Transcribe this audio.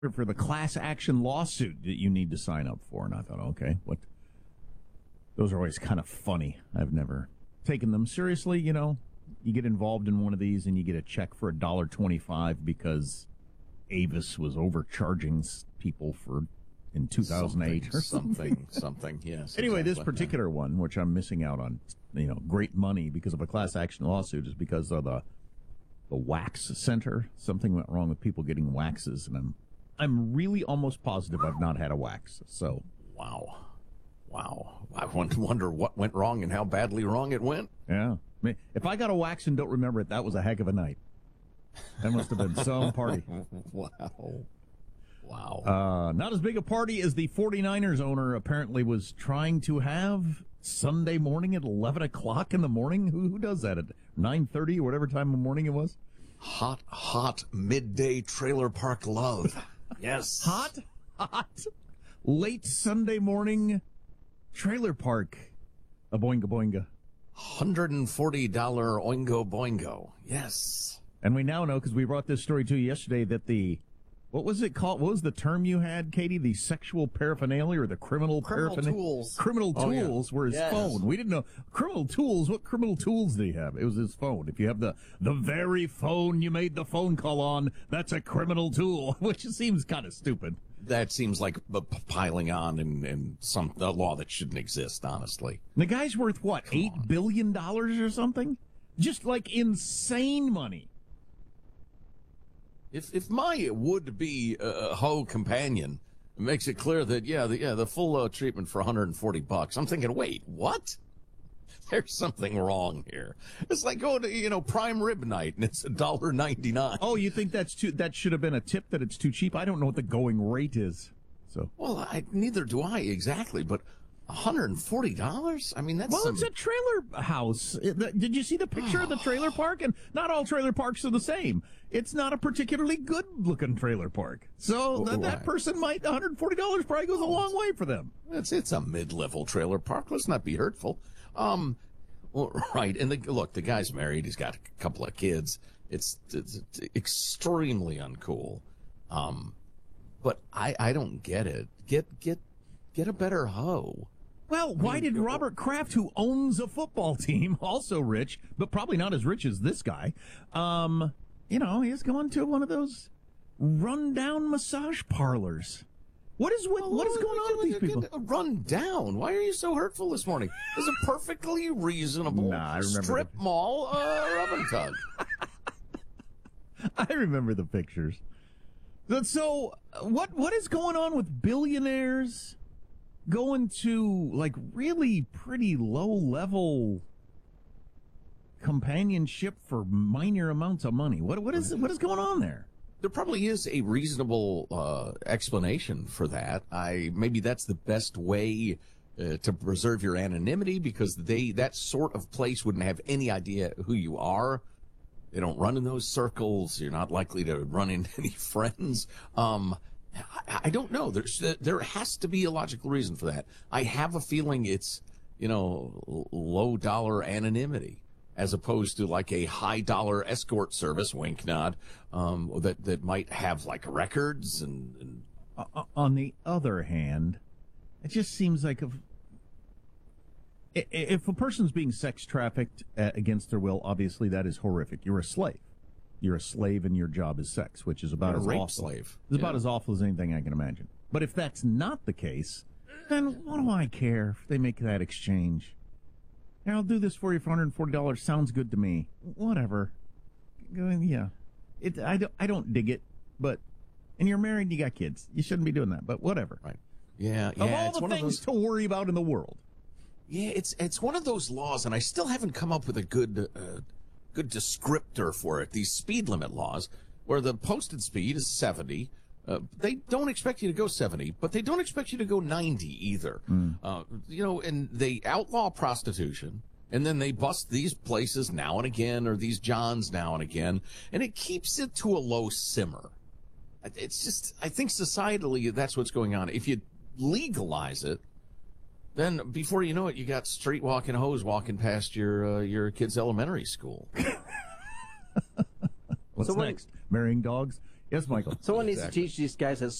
for the class action lawsuit that you need to sign up for. And I thought, okay, what? Those are always kind of funny. I've never taken them seriously. You know, you get involved in one of these and you get a check for $1.25 because Avis was overcharging people for in 2008 or something. Yes. Anyway, this particular one, which I'm missing out on, great money because of a class action lawsuit, is because of the wax center. Something went wrong with people getting waxes, and I'm really almost positive I've not had a wax. So, wow. I wonder what went wrong and how badly wrong it went. Yeah. If I got a wax and don't remember it, that was a heck of a night. That must have been some party. Wow. Not as big a party as the 49ers owner apparently was trying to have Sunday morning at 11 o'clock in the morning. Who does that at 9:30 or whatever time of morning it was? Hot midday trailer park love. Yes. Hot, late Sunday morning trailer park. A boinga boinga. $140 Oingo Boingo. Yes. And we now know, because we brought this story to you yesterday, that what was it called? What was the term you had, Katie? The sexual paraphernalia or the criminal paraphernalia? Tools. Criminal tools were his Yes. phone. We didn't know. Criminal tools, what criminal tools did he have? It was his phone. If you have the very phone you made the phone call on, that's a criminal tool, which seems kind of stupid. That seems like piling on and a law that shouldn't exist, honestly. The guy's worth, what, $8 billion or something? Just like insane money. If my would-be hoe companion makes it clear that, the full treatment for $140, I'm thinking, wait, what? There's something wrong here. It's like going to, prime rib night, and it's $1.99. Oh, you think that should have been a tip, that it's too cheap? I don't know what the going rate is. So, well, neither do I exactly, but $140? I mean, that's it's a trailer house. Did you see the picture of the trailer park? And not all trailer parks are the same. It's not a particularly good-looking trailer park. So that person might, $140 probably goes a long way for them. It's a mid-level trailer park. Let's not be hurtful. Well, right. And look, the guy's married. He's got a couple of kids. It's extremely uncool. But I don't get it. Get a better hoe. Well, why did Robert Kraft, who owns a football team, also rich, but probably not as rich as this guy, he's going to one of those rundown massage parlors. What is going on with these people? Run down. Why are you so hurtful this morning? It's a perfectly reasonable strip mall rub and tug. I remember the pictures. So, what is going on with billionaires going to, like, really pretty low-level companionship for minor amounts of money? What is going on there? There probably is a reasonable explanation for that. Maybe that's the best way to preserve your anonymity, because that sort of place wouldn't have any idea who you are. They don't run in those circles. You're not likely to run into any friends. I don't know. There has to be a logical reason for that. I have a feeling it's, low dollar anonymity, as opposed to like a high dollar escort service, wink nod, that might have like records and. On the other hand, it just seems like if a person's being sex trafficked against their will, obviously that is horrific. You're a slave. You're a slave and your job is sex, which is about as awful. Slave. It's about as awful as anything I can imagine. But if that's not the case, then what do I care if they make that exchange? Here, I'll do this for you for $140. Sounds good to me. Whatever. Yeah. I don't dig it, and you're married and you got kids. You shouldn't be doing that, but whatever. Right. Yeah. Of all the things to worry about in the world. Yeah, it's one of those laws, and I still haven't come up with a good descriptor for it. These speed limit laws, where the posted speed is 70. They don't expect you to go 70, but they don't expect you to go 90 either. And they outlaw prostitution, and then they bust these places now and again, or these Johns now and again, and it keeps it to a low simmer. It's just, I think societally that's what's going on. If you legalize it, then before you know it, you got street walking hoes walking past your kid's elementary school. What's next? Marrying dogs? Yes, Michael. Someone needs to teach these guys that